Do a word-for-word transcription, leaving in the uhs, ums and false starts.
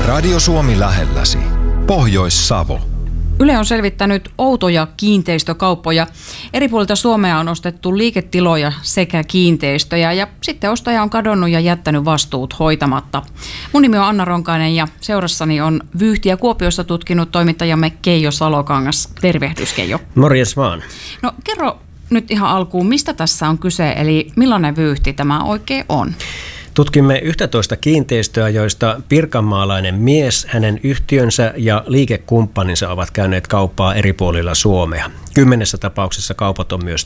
Radio Suomi lähelläsi. Pohjois-Savo. Yle on selvittänyt outoja kiinteistökauppoja. Eri puolilta Suomea on ostettu liiketiloja sekä kiinteistöjä ja sitten ostaja on kadonnut ja jättänyt vastuut hoitamatta. Mun nimi on Anna Ronkainen ja seurassani on vyyhtiä Kuopiossa tutkinut toimittajamme Keijo Salokangas. Tervehdys, Keijo. Morjens vaan. No kerro nyt ihan alkuun, mistä tässä on kyse, eli millainen vyyhti tämä oikein on? Tutkimme yksitoista kiinteistöä, joista pirkanmaalainen mies, hänen yhtiönsä ja liikekumppaninsa ovat käyneet kauppaa eri puolilla Suomea. Kymmenessä tapauksessa kaupat on myös